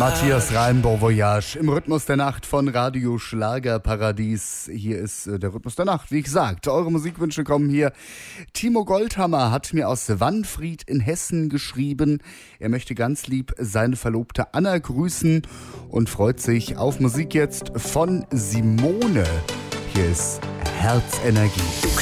Matthias Reim, Bon Voyage, im Rhythmus der Nacht von Radio Schlagerparadies. Hier ist der Rhythmus der Nacht, wie gesagt. Eure Musikwünsche kommen hier. Timo Goldhammer hat mir aus Wanfried in Hessen geschrieben. Er möchte ganz lieb seine Verlobte Anna grüßen und freut sich auf Musik jetzt von Simone. Hier ist Herzenergie.